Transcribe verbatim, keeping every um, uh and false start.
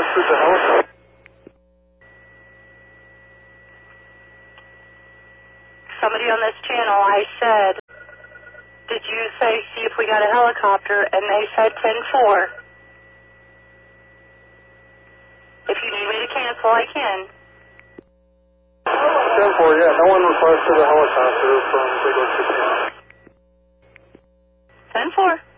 requested the helicopter. Somebody on this channel, I said, did you say see if we got a helicopter? And they said ten four. If you need me to cancel, I can. ten four, yeah, no one requested a helicopter from Big Oak sixteen. ten four.